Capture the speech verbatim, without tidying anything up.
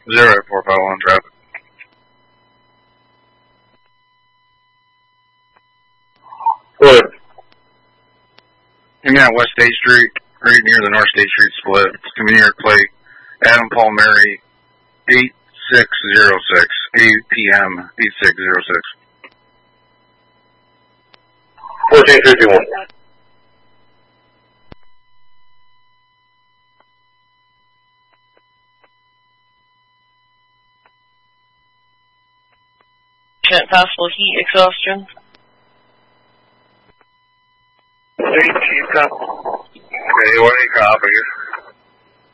Zero four five one traffic. Good. I'm at West State Street, right near the North State Street split. It's Community Plate, Adam Paul Mary, eight six zero six, eight P M, eight six zero six. fourteen fifty-one. Can't possible heat exhaustion. Chief, Okay, what do you copy?